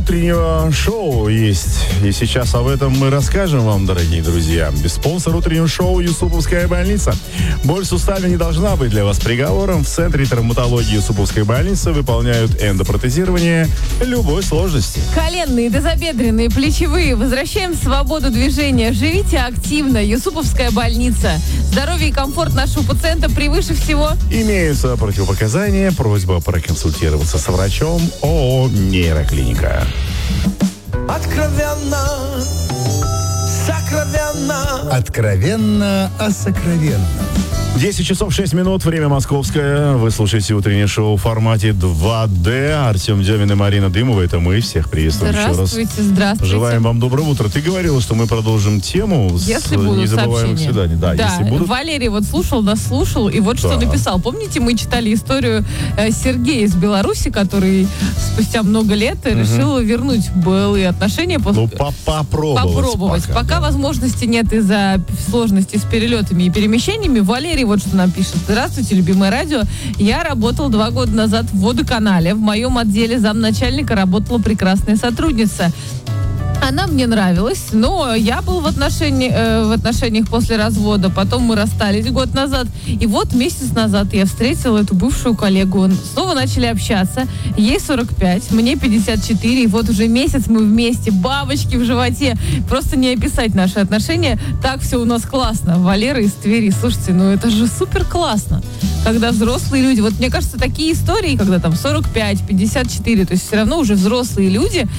утреннего шоу есть. И сейчас об этом мы расскажем вам, дорогие друзья. Спонсор утреннего шоу — Юсуповская больница. Боль в суставе не должна быть для вас приговором. В Центре травматологии Юсуповской больницы выполняют эндопротезирование любой сложности. Коленные, тазобедренные, плечевые. Возвращаем свободу движения. Живите активно. Юсуповская больница. Здоровье и комфорт нашего пациента превыше всего. Имеются противопоказания. Просьба проконсультироваться с врачом. ООО «Нейроклиника». Откровенно, сокровенно. Откровенно о сокровенном. 10 часов 6 минут, время московское. Вы слушаете утреннее шоу в формате 2D. Артем Демин и Марина Дымова. Это мы. Всех приветствуем еще раз. Здравствуйте. Желаем вам доброго утра. Ты говорила, что мы продолжим тему если с будут незабываемых сообщения. свиданий. Да, если будут. Валерий вот слушал, нас слушал, и вот что написал. Помните, мы читали историю Сергея из Беларуси, который спустя много лет решил вернуть былые отношения. Попробовать. Пока возможности нет из-за сложностей с перелетами и перемещениями. Валерий вот что нам пишет. Здравствуйте, любимое радио. Я работал 2 года назад в водоканале. В моем отделе замначальника работала прекрасная сотрудница. Она мне нравилась, но я был в отношениях после развода. Потом мы расстались год назад. И вот месяц назад я встретила эту бывшую коллегу. Снова начали общаться. Ей 45, мне 54. И вот уже месяц мы вместе. Бабочки в животе. Просто не описать наши отношения. Так все у нас классно. Валера из Твери. Слушайте, ну это же супер классно. Когда взрослые люди, вот мне кажется, такие истории, когда там 45, 54, то есть все равно уже взрослые люди,